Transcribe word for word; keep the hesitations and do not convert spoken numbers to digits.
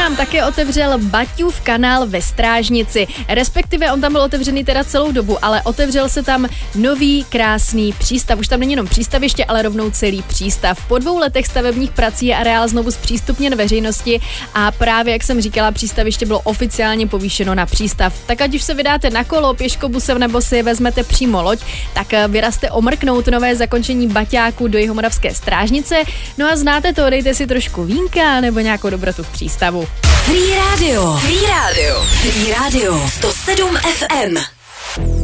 nám také otevřel Baťův kanál ve Strážnici. Respektive on tam byl otevřený teda celou dobu, ale otevřel se tam nový krásný přístav. Už tam není jenom přístaviště, ale rovnou celý přístav. Po dvou letech stavebních prací je areál znovu zpřístupněn veřejnosti a právě, jak jsem říkala, přístaviště bylo oficiálně povýšeno na přístav. Tak ať už se vydáte na kolo, pěškobusem nebo si vezmete přímo loď, tak vyrazte omrknout nové zakončení baťáku do Jihomoravské Strážnice. No a znáte to, dejte si trošku vínka nebo nějakou dobrotu v přístavu. Free Radio. Free Radio. Free Radio. sto sedm F M.